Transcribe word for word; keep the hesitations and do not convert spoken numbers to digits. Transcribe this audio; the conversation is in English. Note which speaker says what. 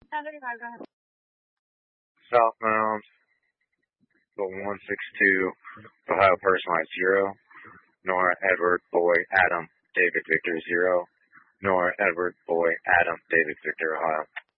Speaker 1: Southbound, the one six two, Ohio personalized zero, Nora Edward Boy Adam David Victor zero, Nora Edward Boy Adam David Victor Ohio.